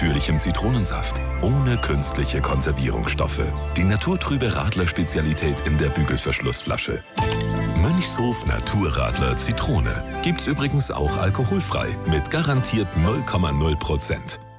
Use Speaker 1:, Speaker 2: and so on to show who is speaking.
Speaker 1: natürlichem Zitronensaft, ohne künstliche Konservierungsstoffe. Die naturtrübe Radler-Spezialität in der Bügelverschlussflasche. Mönchshof Naturradler Zitrone. Gibt's übrigens auch alkoholfrei mit garantiert 0,0%.